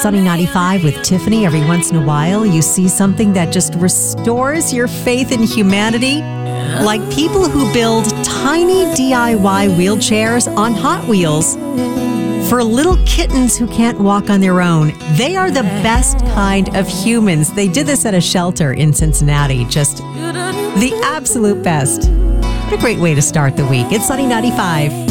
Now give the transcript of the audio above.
Sunny 95 with Tiffany. Every once in a while, you see something that just restores your faith in humanity. Like people who build tiny DIY wheelchairs on Hot Wheels for little kittens who can't walk on their own. They are the best kind of humans. They did this at a shelter in Cincinnati. Just the absolute best. What a great way to start the week. It's Sunny 95.